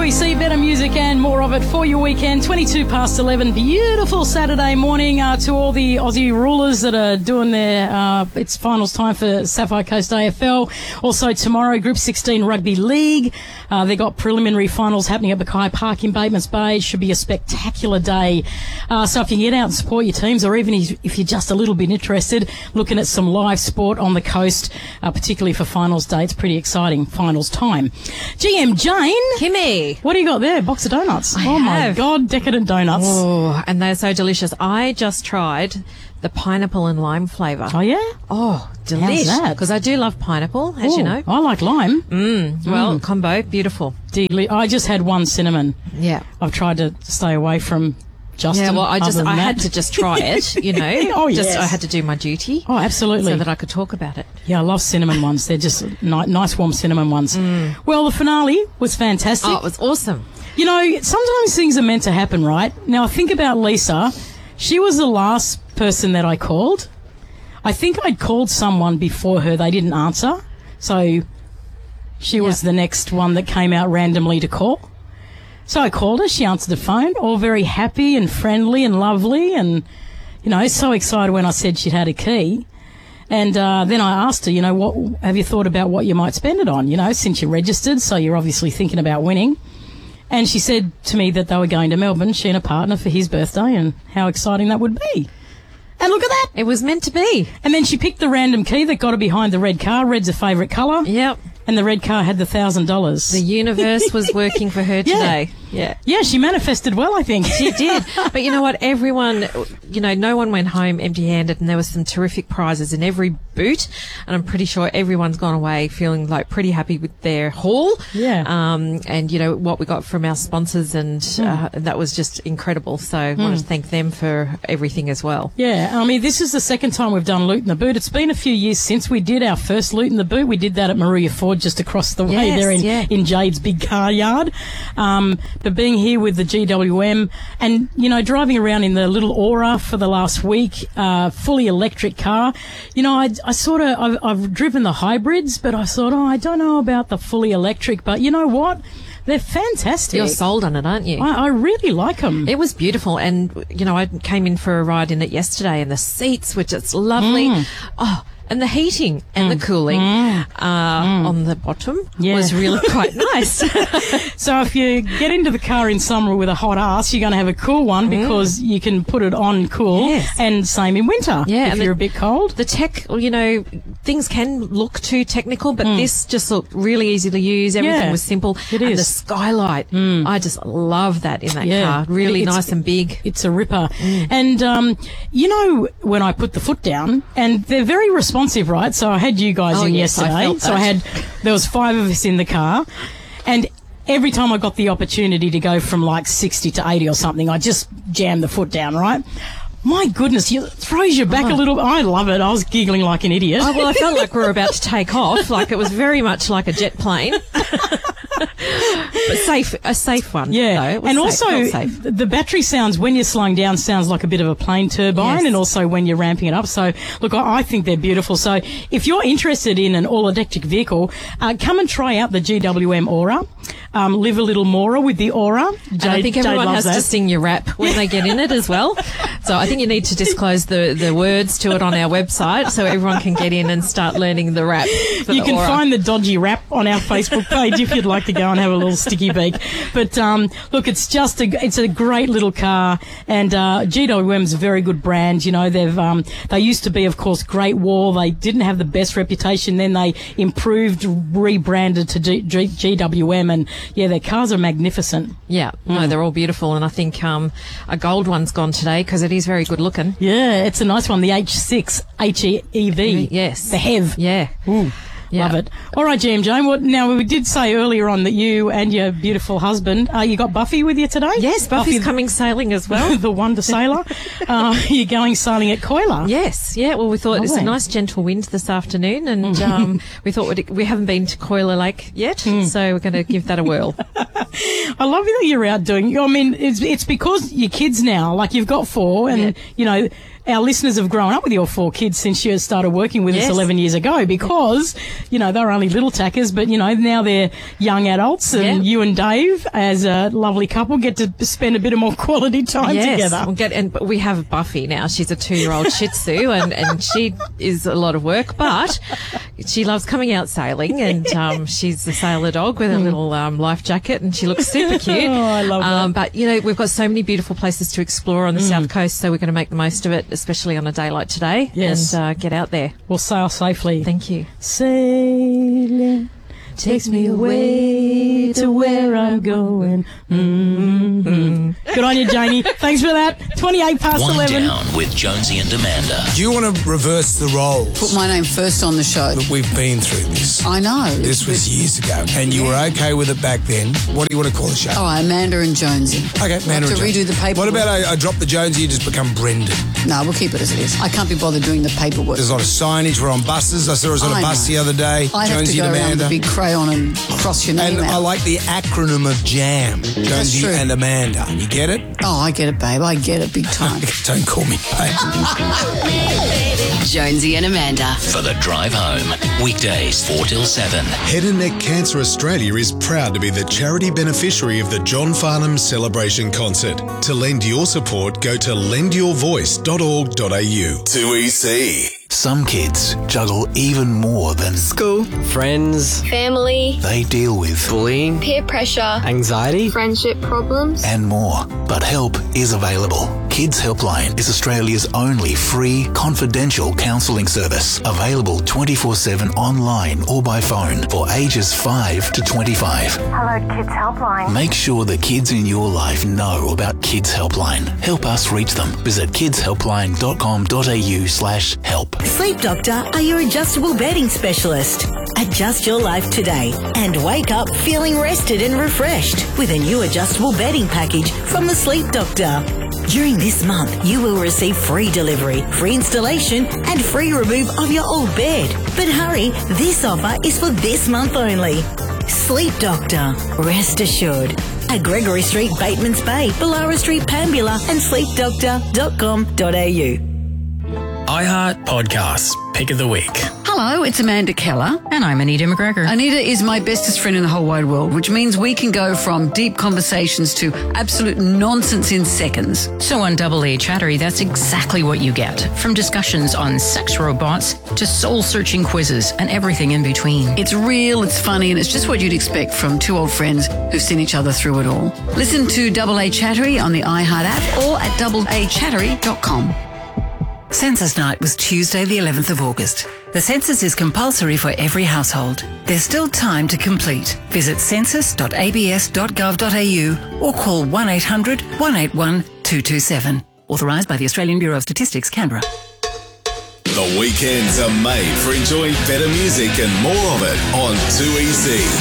QEC, better music and more of it for your weekend. 22 past 11, beautiful Saturday morning to all the Aussie rulers that are doing their, it's finals time for Sapphire Coast AFL. Also tomorrow, Group 16 Rugby League. They got preliminary finals happening at Mackay Park in Batemans Bay. It should be a spectacular day. So if you can get out and support your teams, or even if you're just a little bit interested, looking at some live sport on the coast, particularly for finals day, it's pretty exciting. Finals time. GM Jane. Kimmy. What do you got there? Box of donuts. My God, decadent donuts. Oh, and they're so delicious. I just tried the pineapple and lime flavour. Oh, yeah? Oh, delicious. How's that? Because I do love pineapple, as you know. I like lime. Well, combo, beautiful. I just had one cinnamon. Yeah. I've tried to stay away from Justin. Yeah, well, I had that. to just try it, you know. Oh, yes. I had to do my duty. Oh, absolutely. So that I could talk about it. Yeah, I love cinnamon ones. They're just nice warm cinnamon ones. Well, the finale was fantastic. Oh, it was awesome. You know, sometimes things are meant to happen, right? Now, I think about Lisa. She was the last person that I called. I think I'd called someone before her. They didn't answer. So she was the next one that came out randomly to call. So I called her. She answered the phone, all very happy and friendly and lovely, and, you know, so excited when I said she'd had a key. And then I asked her, you know, what have you thought about what you might spend it on, you know, since you registered, so you're obviously thinking about winning. And she said to me that they were going to Melbourne, she and a partner, for his birthday, and how exciting that would be. And look at that. It was meant to be. And then she picked the random key that got her behind the red car. Red's a favourite colour. Yep. And the red car had the $1,000. The universe was working for her today. Yeah, she manifested well, I think. She did. But you know what? Everyone, you know, no one went home empty-handed, and there was some terrific prizes in every boot. And I'm pretty sure everyone's gone away feeling like pretty happy with their haul. Yeah. And you know, what we got from our sponsors, and that was just incredible. So I want to thank them for everything as well. Yeah. I mean, this is the second time we've done Loot in the Boot. It's been a few years since we did our first Loot in the Boot. We did that at Maruya Ford, just across the way there in Jade's big car yard. But being here with the GWM and, you know, driving around in the little Aura for the last week, fully electric car, you know, I've driven the hybrids, but I thought, I don't know about the fully electric, but you know what? They're fantastic. You're sold on it, aren't you? I really like them. It was beautiful. And, you know, I came in for a ride in it yesterday, and the seats were just lovely. Oh, and the heating and the cooling on the bottom was really quite nice. So if you get into the car in summer with a hot ass, you're going to have a cool one because you can put it on cool. Yes. And same in winter if you're a bit cold. The tech, you know, things can look too technical, but this just looked really easy to use. Everything was simple. It and is. the skylight, I just love that in that car. Really nice and big. It's a ripper. And, you know, when I put the foot down, and they're very responsive, right? So I had you guys in yesterday. There was 5 of us in the car, and every time I got the opportunity to go from like 60 to 80 or something, I just jammed the foot down, right? My goodness, it throws you back a little bit. I love it. I was giggling like an idiot. Oh, well, I felt like we were about to take off. Like it was very much like a jet plane. But a safe one. Yeah. Though. And also, the battery sounds, when you're slowing down, sounds like a bit of a plane turbine, and also when you're ramping it up. So, look, I think they're beautiful. So, if you're interested in an all-electric vehicle, come and try out the GWM Aura. Live a little more with the Aura. And I think everyone has to sing your rap when they get in it as well. So I think you need to disclose the words to it on our website so everyone can get in and start learning the rap. You can find the dodgy rap on our Facebook page if you'd like to go and have a little sticky beak. But look, it's just it's a great little car, and GWM's a very good brand. You know, they used to be, of course, Great Wall. They didn't have the best reputation. Then they improved, rebranded to GWM, and their cars are magnificent. Yeah, no, they're all beautiful, and I think a gold one's gone today because it is very good looking. Yeah, it's a nice one. The H6 HEV. Yes, the HEV. Yeah. Love it. All right, GM Jane. Now, we did say earlier on that you and your beautiful husband, you got Buffy with you today? Yes, Buffy's coming sailing as well. The Wonder Sailor. You're going sailing at Koila. Yes, yeah. Well, we thought it's a nice gentle wind this afternoon, and we thought we haven't been to Koila Lake yet, so we're going to give that a whirl. I love that you're out doing. I mean, it's because your kids now. Like you've got 4, and you know. Our listeners have grown up with your 4 kids since you started working with us 11 years ago because, you know, they were only little tackers, but, you know, now they're young adults and you and Dave as a lovely couple get to spend a bit of more quality time together. And we have Buffy now. She's a 2-year-old Shih Tzu and she is a lot of work, but she loves coming out sailing and she's a sailor dog with a little life jacket and she looks super cute. Oh, I love that. But, you know, we've got so many beautiful places to explore on the South Coast, so we're going to make the most of it, especially on a day like today, and get out there. We'll sail safely. Thank you. Sailing takes me away to where I'm going. Good on you, Janie. Thanks for that. 28 past Wind 11. Down with Jonesy and Amanda. Do you want to reverse the roles? Put my name first on the show. Look, we've been through this. I know. This was years ago, and you were okay with it back then. What do you want to call the show? All right, Amanda and Jonesy. Okay, Amanda and to Jonesy. redo the paperwork. What about I drop the Jonesy, you just become Brendan? No, we'll keep it as it is. I can't be bothered doing the paperwork. There's a lot of signage. We're on buses. I saw us on a bus the other day. I have Jonesy to go and around Amanda. with a big crayon and cross your name And out. I like the acronym of JAM. Jonesy true. and Amanda. You get it? Oh, I get it, babe. I get it big time. Don't call me babe. Jonesy and Amanda. For the drive home. Weekdays 4 till 7. Head and Neck Cancer Australia is proud to be the charity beneficiary of the John Farnham Celebration Concert. To lend your support, go to lendyourvoice.org.au. 2EC. Some kids juggle even more than school, friends, family. They deal with bullying, peer pressure, anxiety, friendship problems, and more. But help is available. Kids Helpline is Australia's only free, confidential counselling service. Available 24/7 online or by phone for ages 5 to 25. Hello, Kids Helpline. Make sure the kids in your life know about Kids Helpline. Help us reach them. Visit kidshelpline.com.au/help. Sleep Doctor are your adjustable bedding specialist. Adjust your life today and wake up feeling rested and refreshed with a new adjustable bedding package from the Sleep Doctor. During this month, you will receive free delivery, free installation and free remove of your old bed. But hurry, this offer is for this month only. Sleep Doctor, rest assured. At Gregory Street, Batemans Bay, Ballara Street, Pambula and sleepdoctor.com.au. iHeart Podcasts, Pick of the Week. Hello, it's Amanda Keller. And I'm Anita McGregor. Anita is my bestest friend in the whole wide world, which means we can go from deep conversations to absolute nonsense in seconds. So on Double A Chattery, that's exactly what you get. From discussions on sex robots to soul-searching quizzes and everything in between. It's real, it's funny, and it's just what you'd expect from two old friends who've seen each other through it all. Listen to Double A Chattery on the iHeart app or at doubleachattery.com. Census night was Tuesday the 11th of August. The census is compulsory for every household. There's still time to complete. Visit census.abs.gov.au or call 1800 181 227. Authorised by the Australian Bureau of Statistics, Canberra. The weekends are made for enjoying better music and more of it on 2EC.